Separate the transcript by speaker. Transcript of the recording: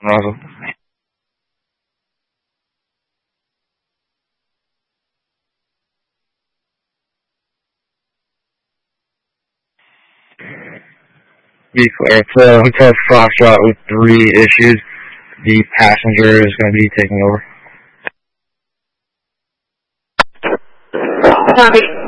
Speaker 1: Awesome. Be clear, it's Hotel Foxtrot with 3 issues. The passenger is going to be taking over.
Speaker 2: Copy.